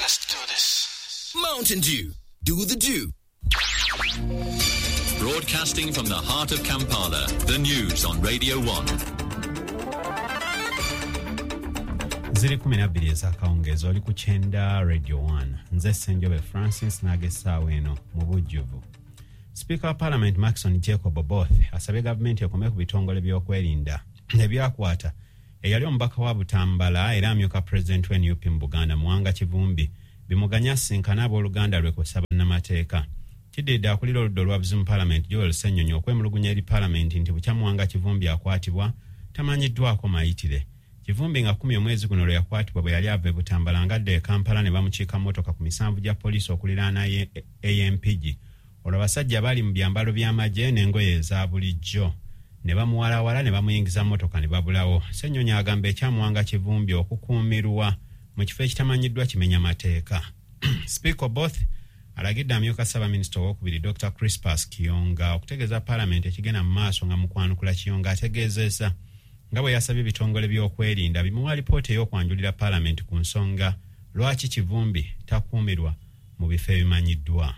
Let's do this. Mountain Dew. Do the Dew. Broadcasting from the heart of Kampala, the news on Radio 1. Ziri 12 ez'akawungeezi oli ku Chenda Radio 1. Nze Ssenjobe Francis n'agesaawo eno mu bujjuvu. Speaker wa Parliament Maxon Jacob Oboth asabye gavumenti ekome ku bitongole by'okwerinda ebyakwata eyali omubaka wa Butambala era amyuka President w'NUP mu Buganda Mwanga Kivumbi bimuganya sinkana abooluganda lwe kusaba nnamateeka. Kididde akulira oludda olwabuzi mu Parliament Joel Ssenyonyi okwemulugunya eri Parliament nti bukya Mwanga Kivumbi akwatibwa tamanyiddwako mayitire. Kivumbi nga 10 omwezi guno lwe yakwatibwa bwe yali ava e Butambala ngadde e Kampala ne bamukiika mmotoka ku misanvu gya poliisi okuliraana AMPG. Olwo abasajja bali mu byambalo by'amagye n'engoye eza bulijjo ne bamuwalawala ne bamuyingiza mmotoka ne babulawo. Ssenyonyi agamba ekyamwanga Kivumbi okukuumirwa mu kifo ekitamanyiddwa kimenya mateeka. Speaker Oboth alagidde amyuka Ssaabaminisita owookubiri Dr. Crispus Kiyonga okutegeeza Parliament ekigenda mu maaso nga mukwanukula Kiyonga ategeezezza nga bwe yasabye ebitongole by'okwerinda bimuwa alipoota ey'okwanjulira Parliament ku nsonga lwaki Kivumbi takuumirwa mu bifo ebimanyiddwa.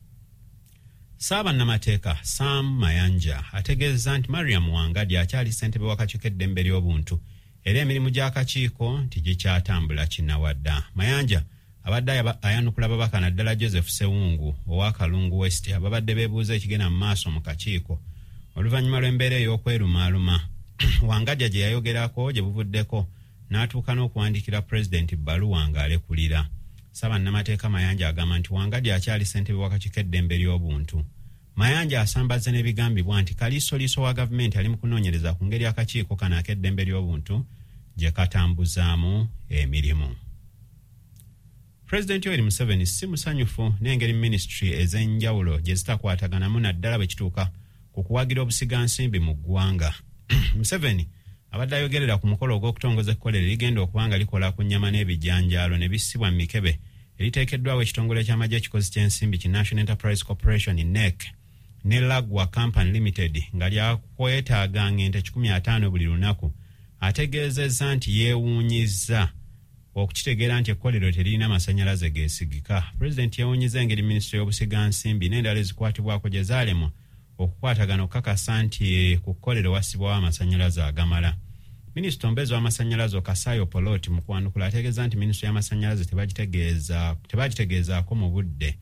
Ssaabannamateeka Sam Mayanja ategeezza nti Mariam Wangadi akyali ssentebe w'akakiiko eddembe ly'obuntu era emirimu gy'akakiiko nti gikyatambula kinnawadda. Mayanja abadde ayanukula ababaka naddala Joseph Sewungu owa Kalungu West ababadde beebuuza ekigenda mu maaso mu kakiiko oluvannyuma lw'embeera ey'okwerumaaluma. Wangadi gye yayogerako gye buvuddeko n'atuuka n'okuwandiikira Pulezidenti bbaluwa ng'alekulira. Ssaabannamateeka Mayanja agamba nti Wangadi akyali ssentebe w'akakiiko eddembe ly'obuntu. Mayanja asambazza n'ebigambibwa nti kaliisoliiso wa gavumenti ali mu kunoonyereza ku ngeri akakiiko kano ak'eddembe ly'obuntu gye katambuzaamu emirimu. Pulezidenti Yoweri Museveni si musanyufu n'engeri minisitule ez'enjawulo gye zitakwataganamu naddala bwe kituuka ku kuwagira obusigansimbi mu ggwanga. Museveni abadde ayogerera ku mukolo ogw'okutongoza ekkolero ligenda okubanga likola ku nnyama n'ebijanjaalo ne bissibwa mu mikebe eriteekeddwawo ekitongole ky'amagye ekikozi ky'ensimbi ki National Enterprise Corporation NEC ne Lagwa Company Limited nga lyakwetaaga ng'ente 50 buli lunaku. Ategeezezza nti yeewuunyizza okukitegeera nti ekkolero teririna masannyalaze geesigika. Pulezidenti yeewuunyizza engeri minisitule y'obusigansimbi n'endala ezikwatibwako gye zaalemwa okukwatagana okukakasa nti ku kkolero wassibwawo amasannyalaze agamala. Minisita omubeezi w'amasannyalaze Kasayo Poloti mu kwanukula ategeeza nti minisitule y'amasannyalaze tebagitegeezaako mu budde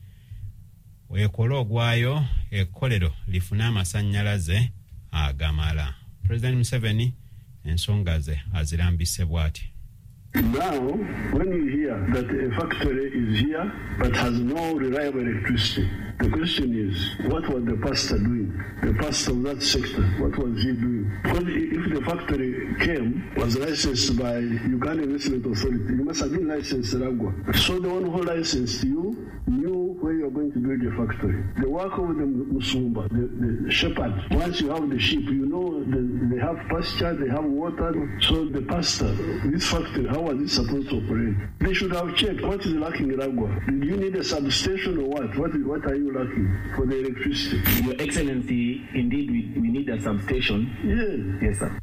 ekola ogwayo ekkolero lifune amasannyalaze agamala. Pulezidenti Museveni ensonga ze azirambise bw'ati. Now, when you hear that a factory is here but has no reliable electricity, the question is, what was the pastor doing? The pastor of that sector, what was he doing? Because if the factory was licensed by Uganda Investment Authority, you must have been licensed in Lagwa. So the one who licensed you knew where you are going to build the factory. The work of the Musumba, the shepherd, once you have the sheep, you know they have pasture, they have water. So the pastor, this factory, how was it supposed to operate? They should have checked what is lacking in Lagwa. Do you need a substation or what? What are you lacking for the electricity? Your Excellency, indeed we need a substation. Yes, sir.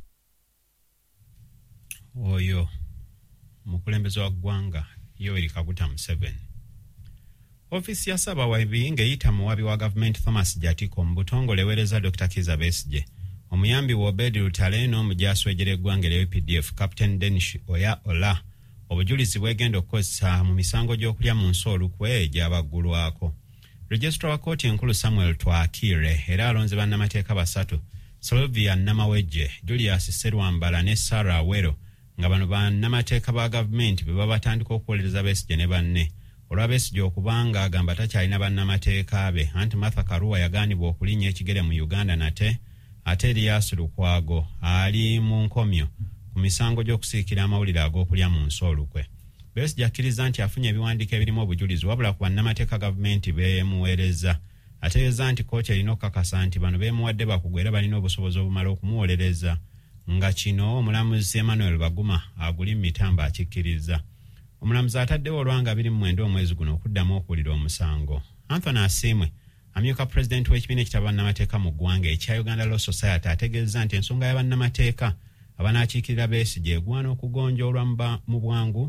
Oyo mukulembeze wa ggwanga Yoweri Kaguta Museveni. Ofisi ya Ssaabawabi ng'eyita muwabi wa gavumenti Thomas Jatiko mu butongole eweereza Dr. Kizza Besigye. Omuyambi wa Obedi Lutale n'omujaasi w'eggye ly'eggwanga lya UPDF Captain Denish Ola obujulizi bwegenda okukozesa mu misango gy'okulya mu nsi olukwe egy'abaggulwako. Registrar wa kkooti enkulu Samuel Twakire era alonze bannamateeka basatu Sylvia Namawejje, Julius Serwambala ne Sarah Awero nga bano bannamateeka ba gavumenti be babatandika okuwolereza Besigye ne banne. Olwa Besigye okubanga agamba takyalina bannamateeka be anti Martha Karua yagaanibwa okulinnya ekigere mu Uganda ate Erias Lukwago ali mu nkomyo ku misango gy'okusiikira amawulire ag'okulya mu nsi olukwe. Besigye akkiriza nti afunye ebiwandiiko ebirimu obujulizi wabula ku bannamateeka gavumenti beemuweereza. Ategeeza nti kkooti erina okukakasa nti bano beemuwadde bakugu era balina obusobozi obumala okumuwolereza nga kino omulamuzi Emmanuel Baguma aguli mu mitambo akikkiriza. Omulamuzi ataddewo olwanga 29 omwezi guno okuddamu okuwulira omusango. Anthony Asimwe amyuka Pulezidenti w'ekibiina ekitaba bannamateeka mu ggwanga ekya Uganda Law Society ategeeza nti ensonga y'abannamateeka abanaakiikirira Besigye egwana okugonjoolwa mu bwangu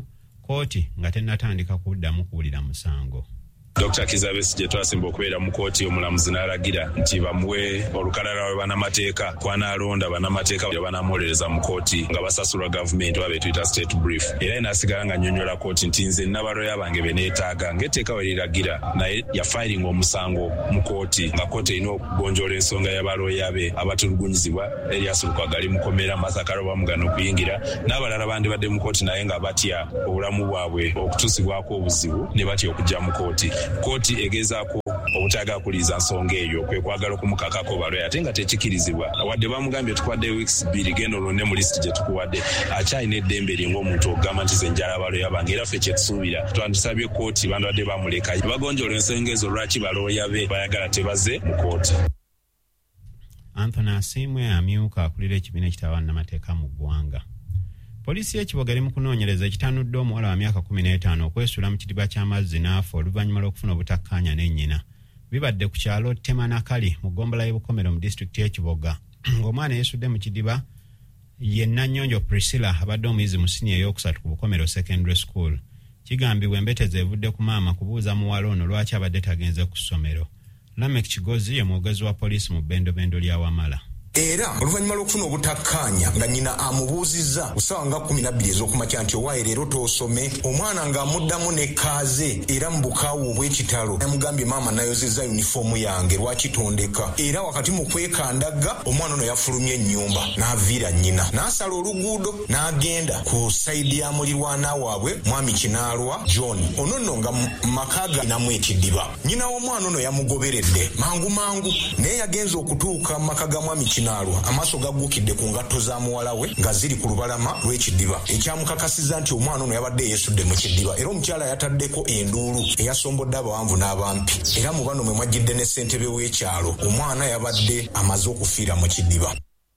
kkooti nga tennatandika kuddamu kuwulira musango. Dr. Kizza Besigye twasimba okubeera mu kkooti omulamuzi n'alagira nti bamuwe olukalala lwe bannamateeka kwanaalonda bannamateeka banamuwolereza mu kkooti nga basasulwa gavumenti oba betuyita state brief. Era enaasigala nga nnyonnyola kkooti nti nze n'abaloya bange be neetaaga ng'etteeka we liragira, naye yafayiringa omusango mu kkooti nga kkooti erina okugonjoola ensonga y'abaloya be abatulugunyizibwa Erias Lukwago ali mukomera, Martha Karabo bamugana okuyingira n'abalala bandibadde mu kkooti naye nga batya obulamu bwabwe okutuusibwako obuzibu ne batya okujja mu kkooti. Kkooti egezaako obutaaga kuliza nsonga eyo kwe kwagala okumukakako baloya ate nga tekikirizibwa. Wadde bamugambye tukuwadde weeks 2 genda olonde mu lisiti gye tukuwadde, akyalina eddembe lye ng'omuntu okugamba nti ze njala abaloya bange, era ffe kye tusuubira. Twandisabye kkooti bandibadde bamuleka bagonjoola ensonga ezo lwaki baloya be bayagala tebaze mu kkooti. Anthony Asiimwe amyuka akulira ekibiina ekitawaana n'amateeka mu ggwanga. Poliisi y'Ekiboga eri mu kunoonyereza ekitanudde omuwala wa myaka 15 okwesuula mu kidiba ky'amazzi n'afa oluvannyuma lw'okufuna obutakkaanya ne nnyina. Bibadde ku kyalo Temanakali mu ggombolola y'Ebukomero mu disitulikiti y'Ekiboga. Ng'omwana yeesudde mu kidiba ye Nannyonjo Priscilla abadde omuyizi mu siniya ey'okusatu ku Bukomero Secondary School. Kigambibwa embetezi evudde ku maama kubuuza muwala ono lwaki abadde tagenze ku ssomero. Lamek Kigozi ye mwogezi wa poliisi mu bbendobendo lya Wamala. Era oluvannyuma lw'okufuna obutakkaanya nga nnyina amubuuzizza ku ssaawa nga 12 ez'okumakya nti owaaye leero toosome, omwana ng'amuddamu ne kaaze era mu bukaawu obw'ekitalo yamugambye maama nayozezza yunifoomu yange lwaki tondeka. Era wakati mu kwekandaga omwana ono yafulumye ennyumba n'aviira nnyina n'asala oluguudo n'agenda ku sayidi ya mulirwana waabwe mwami Kinaalwa John. Ono nno nga maka galinamu ekidiba. Nnyina w'omwana ono yamugoberedde mangu naye yagenza okutuuka mu maka ga mwami Kinaalwa amaaso gaggukidde ku ngatto za muwala we nga ziri ku lubalama lw'ekidiba, ekyamukakasiza nti omwana ono yabadde yeesudde mu kidiba. Era omukyala yataddeko enduulu eyasombodde abawanvu n'abampi. Era mu bano mwe mwajjidde ne ssentebe w'ekyalo, omwana yabadde amaze okufiira mu kidiba.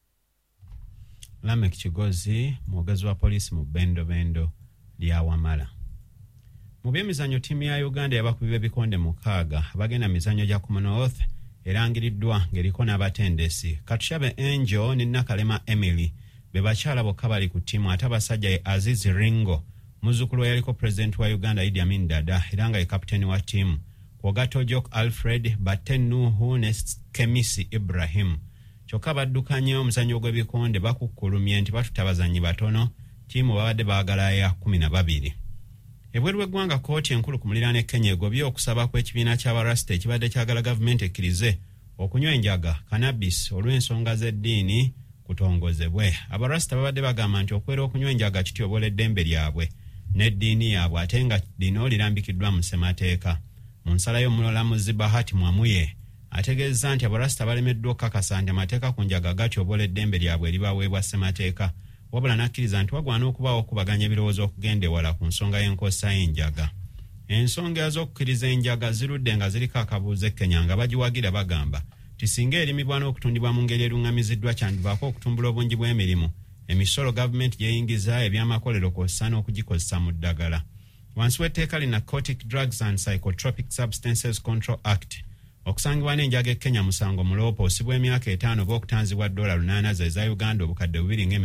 Lamek Kigozi, mwogezi wa poliisi mu bbendobendo lya Wamala. Mu byemizannyo ttiimu ya Uganda yabakubi b'ebikonde 6 abagenda mizannyo gya Commonwealth erangiriddwa ng'eriko n'abatendesi. Katushabe Angel ne Nakalema Emily be bakyala bokka bali ku ttiimu, ate abasajja ye Aziz Ringo muzzukulu yaliko pulezidenti wa Uganda Idi Amin Dada era nga ye kapiteeni wa ttiimu, Kwogato Jok Alfred, Batten Nuhu ne Kemisi Ibrahim. Kyokka baddukanye omuzannyo gw'ebikonde bakukkulumye nti batuta abazannyi batono, ttiimu babadde baagala ya 12. Ebweru w'eggwanga kkooti enkulu ku muliraano Kenya egobye okusaba kw'ekibiina ky'abarasita ekibadde kyagala gavumenti ekkirize okunywa enjaga cannabis olw'ensonga z'eddiini kutongozebwe. Abarasita babadde bagamba nti okwera okunywa enjaga kityobola eddembe lyabwe n'eddiini yaabwe ate nga lino lirambikiddwa mu ssemateeka. Mu nsala y'omulamuzi Bahati Mwamuye ategeezza nti abarasita balemeddwa okukakasa nti amateeka ku njaga gatyobola eddembe lyabwe eribaweebwa ssemateeka, wabula nakkiriza nti wagwana okubaawo okubaganya ebirowoozo okugenda ewala ku nsonga y'enkosa y'enjaga. Ensonga z'okukkiriza enjaga zirudde nga ziriko akabuuzo e Kenya nga bagiwagira bagamba ti singa erimibwa n'okutundibwa mu ngeri eruŋŋamiziddwa kyandivaako okutumbula obungi bw'emirimu, emisolo gavumenti gyeyingiza ebyamakolero kw'ossa n'okugikozesa mu ddagala. Wansi w'etteeka li Narcotic Drugs and Psychotropic Substances Control Act, okusangibwa n'enjaga e Kenya musango muloopa osibwa emyaka 5 oba okutanzibwa $8 ze za Uganda obukadde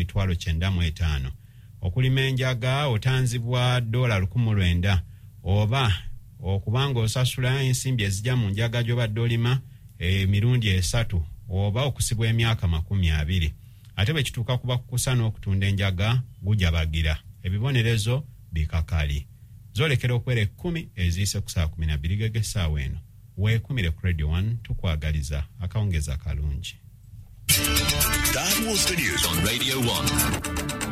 2.95. Okulima enjaga otanzibwa $900 oba okubanga osasula ensimbi ezijja mu njaga gy'obadde olima emirundi 3 oba okusibwa emyaka 20. Ate bwe kituuka kuba kukusa n'okutunda enjaga gujabagira. Ebibonerezo bikakali. Zolekera okwera 10 eziyise ku saa 12 gegessaawa eno. Weekumire ku Radio 1 tukwagaliza akawungeza kalungi. That was the news on Radio 1.